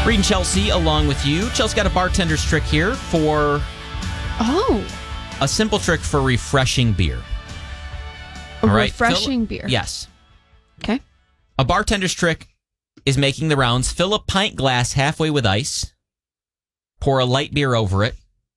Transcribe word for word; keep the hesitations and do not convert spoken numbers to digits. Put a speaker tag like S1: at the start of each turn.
S1: Reed and Chelsea along with you. Chelsea got a bartender's trick here for
S2: Oh.
S1: a simple trick for refreshing beer.
S2: A
S1: All right,
S2: refreshing
S1: fill-
S2: beer.
S1: Yes.
S2: Okay.
S1: A bartender's trick is making the rounds. Fill a pint glass halfway with ice. Pour a light beer over it.